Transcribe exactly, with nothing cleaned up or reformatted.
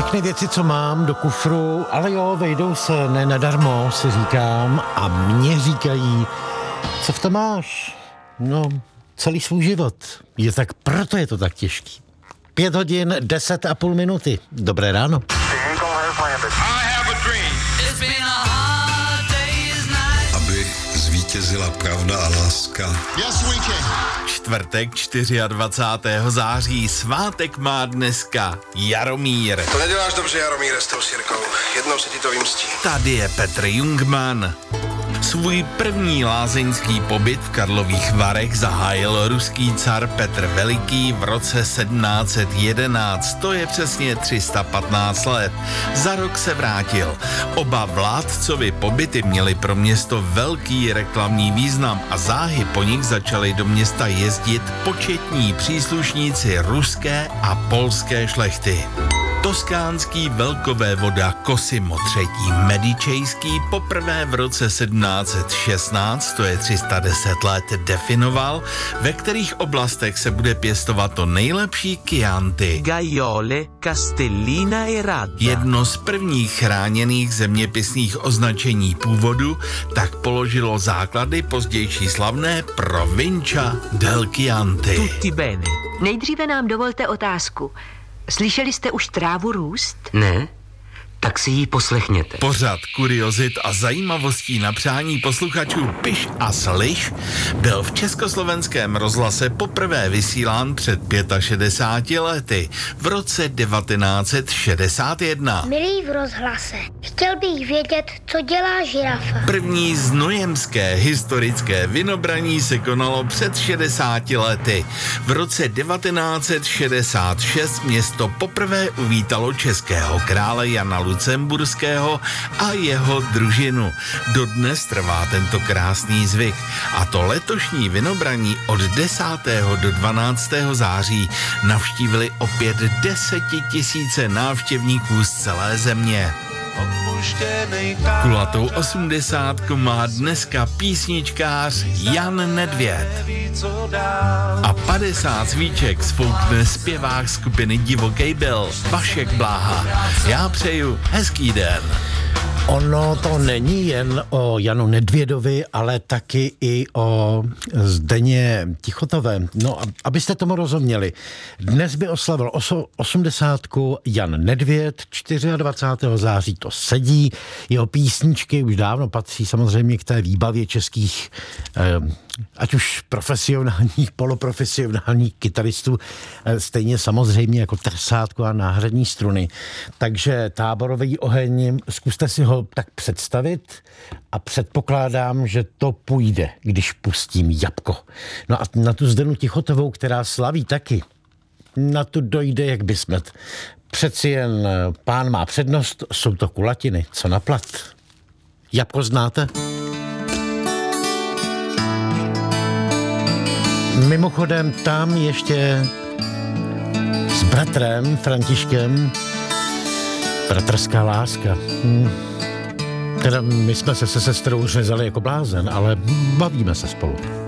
všechny věci, co mám do kufru, ale jo, vejdou se, ne nadarmo, si říkám, a mě říkají, co v tom máš? No, celý svůj život. Je tak, proto je to tak těžký. Pět hodin, deset a půl minuty. Dobré ráno. Aby zvítězila pravda a láska. Yes, we can. Čtvrtek dvacátého čtvrtého září, svátek má dneska Jaromír. To neděláš dobře, Jaromíre, s tou sirkou. Jednou se ti to vymstí. Tady je Petr Jungmann. Svůj první lázeňský pobyt v Karlových Varech zahájil ruský car Petr Veliký v roce sedmnáct set jedenáct, to je přesně tři sta patnáct let. Za rok se vrátil. Oba vládcovi pobyty měly pro město velký reklamní význam a záhy po nich začali do města jezdit početní příslušníci ruské a polské šlechty. Toskánský velkovévoda Cosimo třetí. Medičejský poprvé v roce sedmnáct set šestnáct, to je tři sta deset let, definoval, ve kterých oblastech se bude pěstovat to nejlepší Chianti. Gaiole, Castellina e Radda. Jedno z prvních chráněných zeměpisných označení původu tak položilo základy pozdější slavné Provincia del Chianti. Tutti bene. Nejdříve nám dovolte otázku. Slyšeli jste už trávu růst? Ne? Tak si ji poslechněte. Pořad kuriozit a zajímavostí na přání posluchačů Piš a Slyš byl v československém rozhlase poprvé vysílán před šedesáti pěti lety v roce devatenáct set šedesát jedna. Milý v rozhlase, chtěl bych vědět, co dělá žirafa. První znojemské historické vinobraní se konalo před šedesáti lety. V roce devatenáct set šedesát šest město poprvé uvítalo českého krále Jana Lucemburského a jeho družinu. Dodnes trvá tento krásný zvyk. A to letošní vinobraní od desátého do dvanáctého září navštívili opět desetitisíce návštěvníků z celé země. Kulatou osmdesátku má dneska písničkář Jan Nedvěd. A padesát svíček sfoukne zpěvák skupiny Divokej Bill, Vašek Bláha. Já přeju hezký den. Ono to není jen o Janu Nedvědovi, ale taky i o Zdeně Tichotové. No, abyste tomu rozuměli. Dnes by oslavil oso, osmdesátku Jan Nedvěd, dvacátého čtvrtého září to sedí. Jeho písničky už dávno patří samozřejmě k té výbavě českých eh, ať už profesionálních, poloprofesionálních kytaristů, eh, stejně samozřejmě jako trsátko a náhradní struny. Takže Táborový oheň, zkuste si ho tak představit a předpokládám, že to půjde, když pustím Jabko. No a na tu Zdenu Tichotovou, která slaví taky, na tu dojde jak bysmet. Přeci jen pán má přednost, jsou to kulatiny, co na plat. Jabko znáte? Mimochodem tam ještě s bratrem Františkem bratrská láska. Hm. Teda my jsme se se sestrou řezali jako blázen, ale bavíme se spolu.